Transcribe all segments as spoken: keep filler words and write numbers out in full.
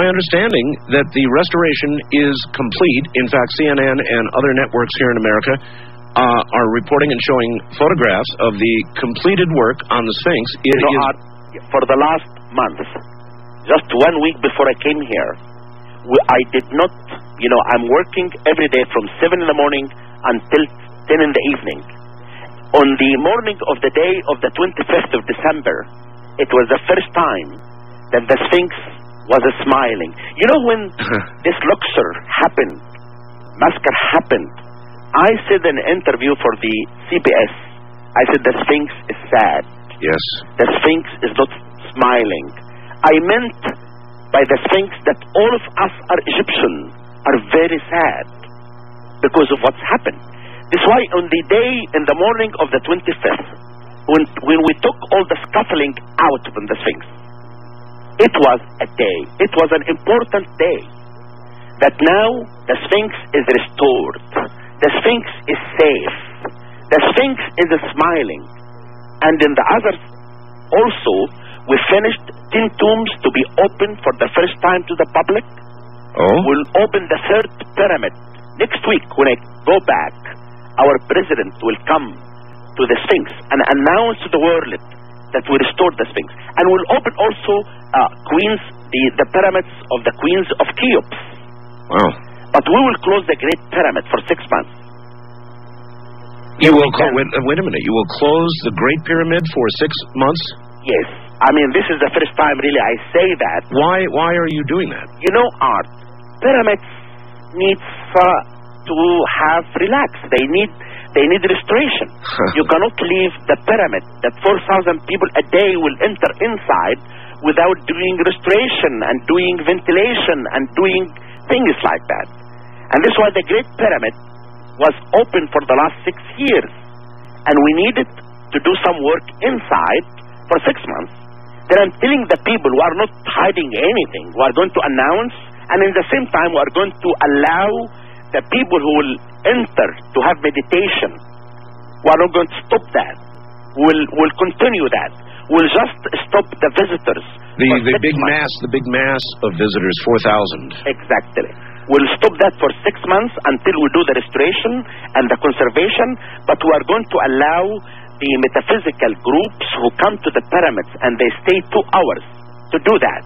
my understanding that the restoration is complete. In fact, C N N and other networks here in America uh, are reporting and showing photographs of the completed work on the Sphinx. It you know, is... Art, for the last month, just one week before I came here, we, I did not, you know, I'm working every day from seven in the morning until ten in the evening. On the morning of the day of the twenty-fifth of December, it was the first time that the Sphinx was smiling. You know, when this Luxor happened, massacre happened, I said in an interview for the C B S, I said the Sphinx is sad. Yes. The Sphinx is not smiling. I meant by the Sphinx that all of us are Egyptian, are very sad because of what's happened. That's why on the day in the morning of the twenty-fifth, when, when we took all the scuffling out from the Sphinx, it was a day, it was an important day, that now the Sphinx is restored. The Sphinx is safe. The Sphinx is smiling. And in the others also, we finished ten tombs to be opened for the first time to the public. Oh? We'll open the third pyramid. Next week, when I go back, our president will come to the Sphinx and announce to the world that we restored the Sphinx. And we'll open also uh, Queens, the, the pyramids of the Queens of Cheops. Wow. But we will close the Great Pyramid for six months. You will cl- wait, wait a minute. You will close the Great Pyramid for six months? Yes. I mean, this is the first time, really, I say that. Why Why are you doing that? You know, Art, pyramids need uh, to have relax. They need they need restoration. You cannot leave the pyramid that four thousand people a day will enter inside without doing restoration and doing ventilation and doing things like that. And this is why the Great Pyramid was open for the last six years. And we needed to do some work inside for six months. Then I'm telling the people who are not hiding anything, who are going to announce, and in the same time we are going to allow the people who will enter to have meditation. We are not going to stop that. We'll, we'll continue that. We'll just stop the visitors. The, the big months. mass, the big mass of visitors, four thousand. Exactly. We'll stop that for six months until we do the restoration and the conservation, but we are going to allow the metaphysical groups who come to the pyramids and they stay two hours to do that.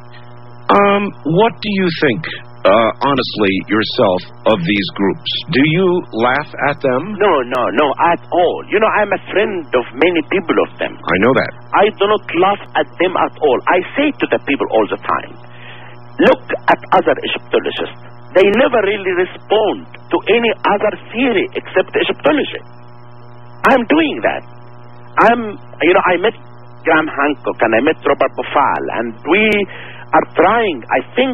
Um, what do you think, uh, honestly, yourself, of these groups? Do you laugh at them? No, no, no, at all. You know, I'm a friend of many people of them. I know that. I do not laugh at them at all. I say to the people all the time, look at other Egyptologists. They never really respond to any other theory except Egyptology. I'm doing that. I'm, you know, I met Graham Hancock and I met Robert Bufal, and we are trying, I think,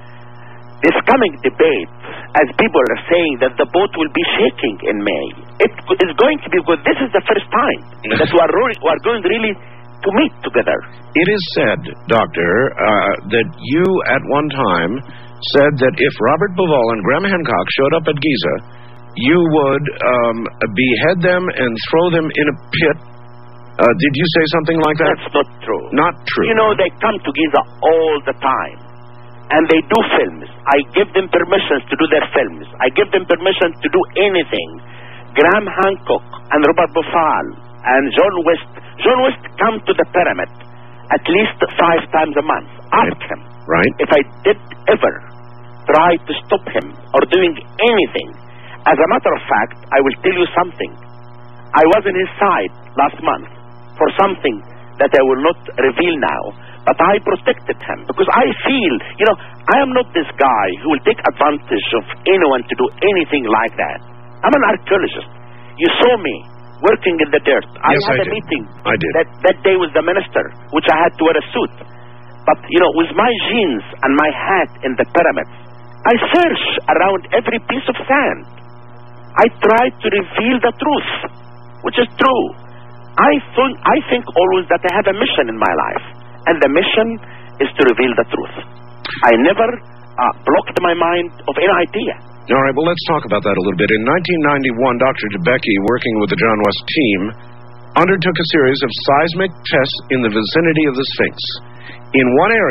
this coming debate, as people are saying that the boat will be shaking in May, it is going to be good. This is the first time that we are, really, we are going really to meet together. It is said, Doctor, uh, that you at one time said that if Robert Bauval and Graham Hancock showed up at Giza, you would um, behead them and throw them in a pit. Uh, did you say something like that? That's not true. Not true. You know, they come to Giza all the time, and they do films. I give them permissions to do their films. I give them permission to do anything. Graham Hancock and Robert Bufal and John West. John West come to the pyramid at least five times a month. Ask right. him. Right. If I did ever try to stop him or doing anything. As a matter of fact, I will tell you something. I was on his side last month for something that I will not reveal now, but I protected him because I feel, you know, I am not this guy who will take advantage of anyone to do anything like that. I'm an archaeologist. You saw me working in the dirt. I yes, had I a did. meeting I did. That, that day with the minister, which I had to wear a suit. But, you know, with my jeans and my hat in the pyramids, I search around every piece of sand. I try to reveal the truth, which is true. I think, I think always that I have a mission in my life, and the mission is to reveal the truth. I never uh, blocked my mind of any idea. All right, well, let's talk about that a little bit. In nineteen ninety-one, Doctor DeBakey, working with the John West team, undertook a series of seismic tests in the vicinity of the Sphinx. In one area,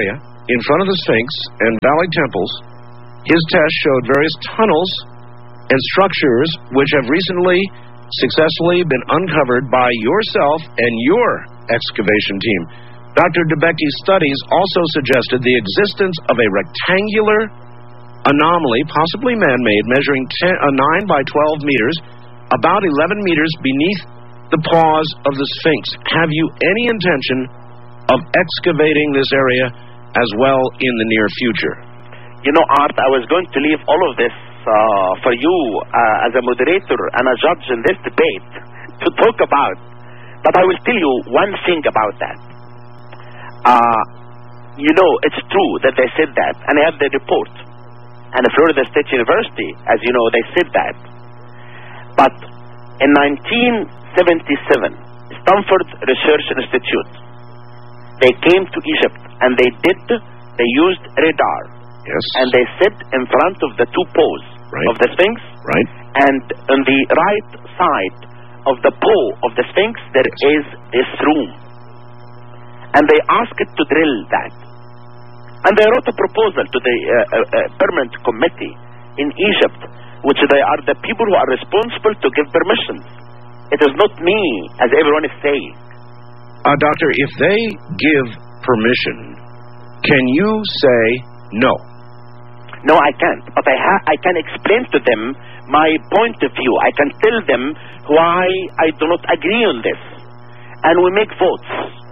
in front of the Sphinx and Valley temples, his tests showed various tunnels and structures which have recently successfully been uncovered by yourself and your excavation team. Doctor DeBecky's studies also suggested the existence of a rectangular anomaly, possibly man-made, measuring ten, uh, nine by twelve meters, about eleven meters beneath the paws of the Sphinx. Have you any intention of excavating this area as well in the near future? You know, Art, I was going to leave all of this uh, for you uh, as a moderator and a judge in this debate to talk about. But I will tell you one thing about that. Uh, you know, it's true that they said that, and I have the report. And Florida State University, as you know, they said that. But in nineteen seventy-seven, Stanford Research Institute, they came to Egypt, and they did, they used radar. Yes. And they sit in front of the two paws right. of the Sphinx. Right. And on the right side of the paw of the Sphinx, there is this room. And they asked it to drill that. And they wrote a proposal to the uh, uh, uh, permanent committee in Egypt, which they are the people who are responsible to give permissions. It is not me, as everyone is saying. Uh, doctor, if they give permission, can you say no? No, I can't. But I, ha- I can explain to them my point of view. I can tell them why I do not agree on this. And we make votes.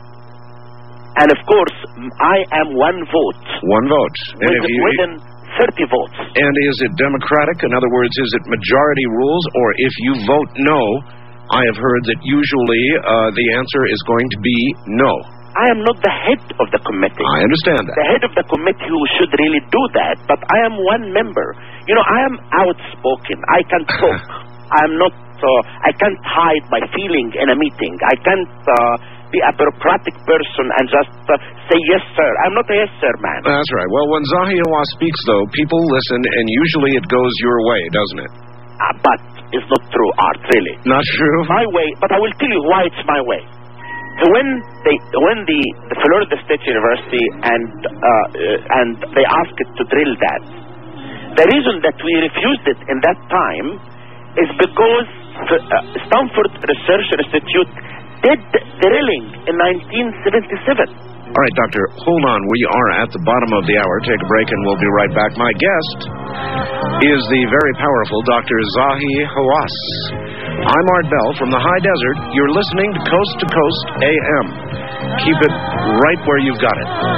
And of course, I am one vote. One vote. And With, if you, within thirty votes. And is it democratic? In other words, is it majority rules? Or if you vote no, I have heard that usually uh, the answer is going to be no. I am not the head of the committee. I understand that. The head of the committee who should really do that, but I am one member. You know, I am outspoken. I can talk. I am not, uh, I can't hide my feeling in a meeting. I can't uh, be a bureaucratic person and just uh, say yes, sir. I'm not a yes, sir, man. That's right. Well, when Zahi Hawass speaks, though, people listen, and usually it goes your way, doesn't it? Uh, but it's not true, Art, really. Not true? My way, but I will tell you why it's my way. When they, when the, the Florida State University and uh, uh, and they asked it to drill that, the reason that we refused it in that time is because the, uh, Stanford Research Institute did drilling in nineteen seventy-seven. All right, Doctor, hold on. We are at the bottom of the hour. Take a break, and we'll be right back. My guest is the very powerful Doctor Zahi Hawass. I'm Art Bell from the High Desert. You're listening to Coast to Coast A M. Keep it right where you've got it.